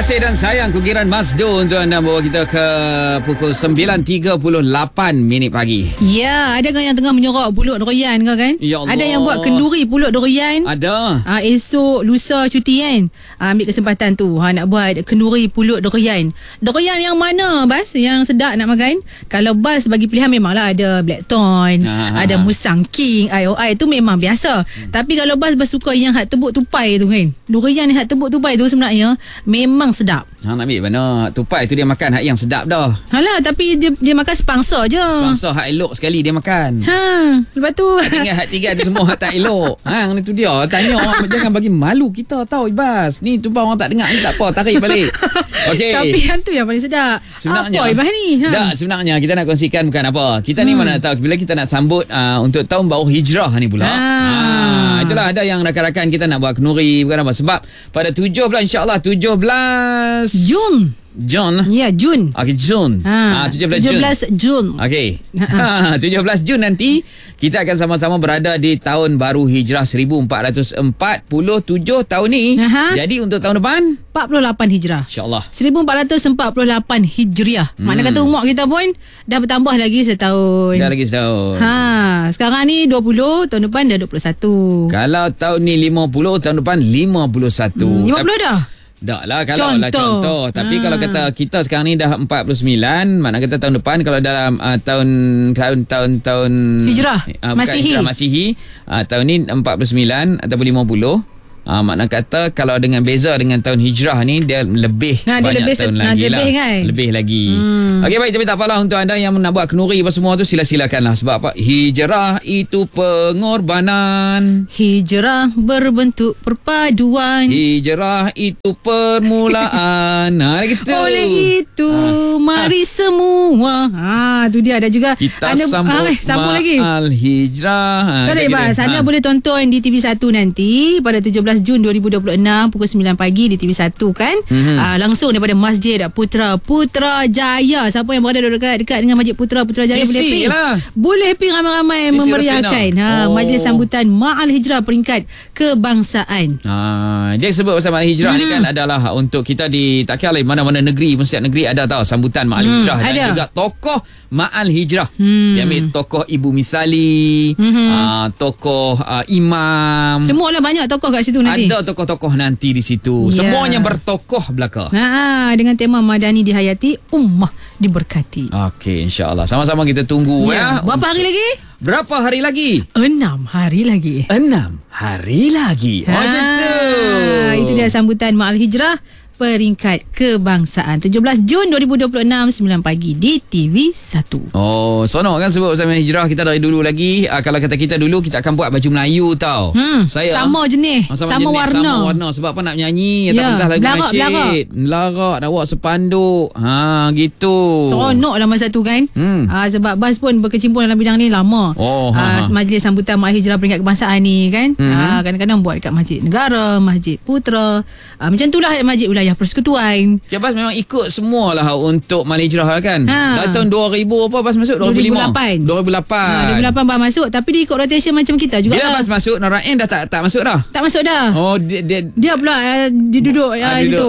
kasih dan sayang Kukiran Masdo untuk anda bawa kita ke pukul 9.38 pagi. Ya, ada kan yang tengah menyorok pulut durian kan? Ya Allah. Ada yang buat kenduri pulut durian. Ada. Esok lusa cuti kan? Ambil kesempatan tu nak buat kenduri pulut durian. Durian yang mana Bas? Yang sedap nak makan? Kalau Bas bagi pilihan memanglah ada Blackthorn, ada Musang King, IOI tu memang biasa. Tapi kalau Bas suka yang hak tebuk tupai tu kan? Durian yang hak tebuk tupai tu sebenarnya memang sedap. Nak ambil mana? Tupai tu dia makan hak yang sedap dah. Halah, tapi dia makan sepangsa je. Sepangsa hak elok sekali dia makan. Lepas tu tinggal hak tiga tu semua hak tak elok. Itu dia. Tanya jangan bagi malu kita tahu Ibas. Ni tu orang tak dengar ni tak apa, tarik balik. Okey. Tapi yang tu yang paling sedap. Sebenarnya, apa Ibas ni? Tak, sebenarnya kita nak kongsikan bukan apa. Kita ni mana tahu bila kita nak sambut untuk tahun baru hijrah ni pula. Itulah ada yang rakan-rakan kita nak buat kenduri bukan apa, sebab pada 17 insya-Allah 17 Jun. Ya, Jun. Okey, Jun. 17 Jun. Okey. 17 Jun nanti kita akan sama-sama berada di tahun baru hijrah 1447 tahun ni. Jadi untuk tahun depan 48 hijrah. insya-Allah 1448 hijriah. Mana kata umur kita pun dah bertambah lagi setahun. Dah lagi setahun. Sekarang ni 20, tahun depan dah 21. Kalau tahun ni 50, tahun depan 51. 50 dah. Tak lah kalau contoh. Tapi kalau kata kita sekarang ni dah 49, mana kata tahun depan kalau dalam tahun hijrah Masihi. Masihi, tahun ni 49 ataupun 50. Makna kata kalau dengan beza dengan tahun hijrah ni dia lebih banyak dia lebih tahun lagi lah. Kan? Lebih lagi. Okey, baik, tapi tak apalah untuk anda yang nak buat kenduri apa semua tu sila-silakanlah. Sebab apa? Hijrah itu pengorbanan. Hijrah berbentuk perpaduan. Hijrah itu permulaan. Gitu. Oleh itu mari semua. Tu dia ada juga. Kita sambung lagi. Al-Hijrah. Bas, anda boleh tonton di TV1 nanti pada 17 Jun 2026 pukul 9 pagi di TV1 kan. Langsung daripada Masjid Putrajaya. Siapa yang berada dekat dengan Masjid Putrajaya boleh happy lah. Boleh happy ramai-ramai memeriahkan majlis sambutan Ma'al Hijrah peringkat kebangsaan. Dia sebut pasal Ma'al Hijrah ni kan adalah untuk kita di tak kira mana-mana negeri, setiap negeri ada tahu sambutan Ma'al Hijrah dan juga tokoh Ma'al Hijrah. Dia ambil tokoh Ibu Misali, tokoh imam. Semualah banyak tokoh kat situ nanti. Ada tokoh-tokoh nanti di situ. Semuanya bertokoh belaka. Dengan tema Madani dihayati, ummah diberkati. Okey, insya-Allah. Sama-sama kita tunggu ya. Berapa hari lagi? Berapa hari lagi? 6 hari lagi. 6 hari lagi. Macam tu. Itu dia sambutan Ma'al Hijrah peringkat kebangsaan 17 Jun 2026 9 pagi di TV1. Sonok kan sebab pasal hijrah kita dari dulu lagi. Kalau kata kita dulu kita akan buat baju Melayu tau. Saya sama jenis, sama warna. Sebab apa nak menyanyi atau entah lagu nasyid. Melarak nak buat sepanduk. Gitu. Seronok lah masa tu kan. Sebab Bas pun berkecimpung dalam bidang ni lama. Majlis sambutan Ma'al Hijrah peringkat kebangsaan ni kan. Kadang-kadang buat dekat Masjid Negara, Masjid Putra. Macam itulah Masjid Wilayah Persekutuan. Bas memang ikut semualah untuk Ma'al Hijrah kan. Dah tahun 2000 apa Bas masuk? 2008. 2008 Bas masuk, tapi dia ikut rotation macam kita juga. Bila Bas masuk, Narain dah tak masuk dah. Tak masuk dah. Dia pula dia duduk situ.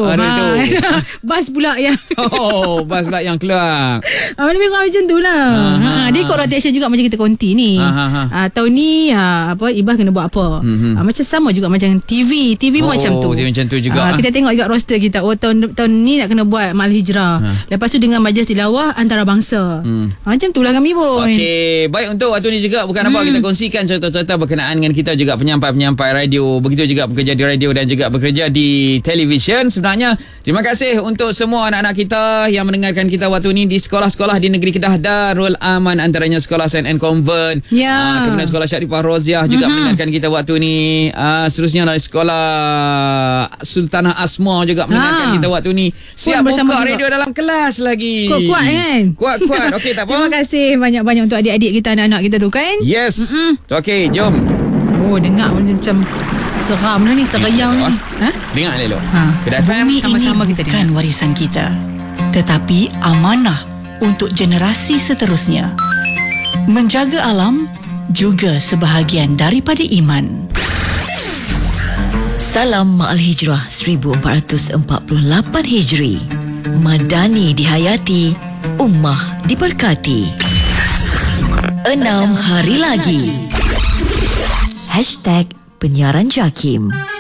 Bas pula yang Bas pula yang keluar. Lebih kurang macam tu lah. Dia ikut rotation juga macam kita konti ni. Tahun ni Ibas kena buat apa. Macam sama juga macam TV macam tu. TV macam tu juga. Kita tengok juga roster kita. Tahun ni nak kena buat Ma'al Hijrah. Lepas tu dengan majlis tilawah antarabangsa. Macam tu lah kami pun. Okey, baik untuk waktu ni juga bukan apa kita kongsikan contoh-contoh berkenaan dengan kita juga penyampai-penyampai radio, begitu juga bekerja di radio dan juga bekerja di televisyen. Sebenarnya terima kasih untuk semua anak-anak kita yang mendengarkan kita waktu ni di sekolah-sekolah di negeri Kedah Darul Aman, antaranya sekolah St. Anne Convent, kemudian sekolah Syarifah Roziah juga mendengarkan kita waktu ni. Seterusnya sekolah Sultanah Asma juga mendengarkan kita waktu ni. Siap buka radio dalam kelas lagi. Kuat-kuat kan? Kuat-kuat. Okey, tak apa. Terima kasih banyak-banyak untuk adik-adik kita, anak-anak kita tu kan. Yes. Okey, jom. Dengar macam seram lah ni, seriam ni. Dengar elok. Bumi sama-sama ini kita bukan warisan kita, tetapi amanah untuk generasi seterusnya. Menjaga alam juga sebahagian daripada iman. Salam Ma'al Hijrah 1448 Hijri. Madani dihayati, ummah diberkati. 6 hari lagi. #penyiaran JAKIM.